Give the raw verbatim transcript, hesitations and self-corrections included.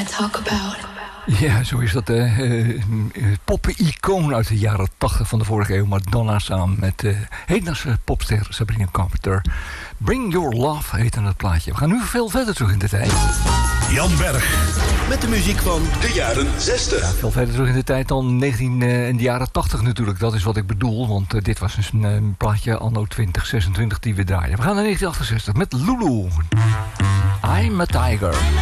talk about. Ja, zo is dat. Uh, uh, Poppen-icoon uit de jaren tachtig van de vorige eeuw. Madonna samen met uh, hedendaagse popster Sabrina Carpenter. Bring Your Love heette het plaatje. We gaan nu veel verder terug in de tijd. Jan Berg met de muziek van de jaren zestig. Ja, veel verder terug in de tijd dan negentien, uh, in de jaren tachtig natuurlijk. Dat is wat ik bedoel. Want uh, dit was dus een uh, plaatje anno twintig zesentwintig die we draaien. We gaan naar negentien achtenzestig met Lulu. I'm a Tiger.